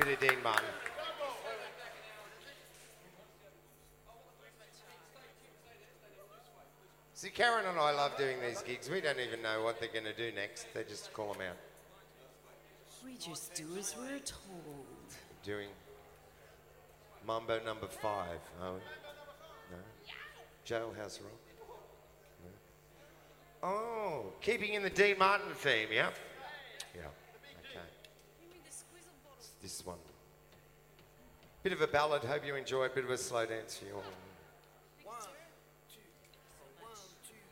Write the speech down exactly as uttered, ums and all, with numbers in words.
bit of Dean Martin. See, Karen and I love doing these gigs. We don't even know what they're going to do next. They just call them out. We just do as we're told. Doing Mambo number five. Oh, no. Jailhouse Rock. No. Oh, keeping in the Dean Martin theme, yeah? Yeah, okay. It's this one. Bit of a ballad, hope you enjoy it. Bit of a slow dance for you all.